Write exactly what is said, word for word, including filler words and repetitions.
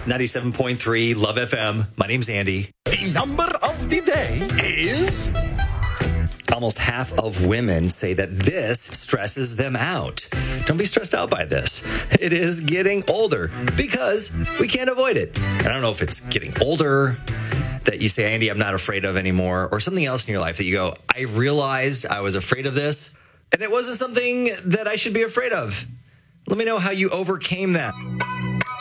ninety-seven point three Love F M. My name's Andy. The number of the day is... Almost half of women say that this stresses them out. Don't be stressed out by this. It is getting older because we can't avoid it. And I don't know if it's getting older that you say, Andy, I'm not afraid of anymore, or something else in your life that you go, I realized I was afraid of this, and it wasn't something that I should be afraid of. Let me know how you overcame that.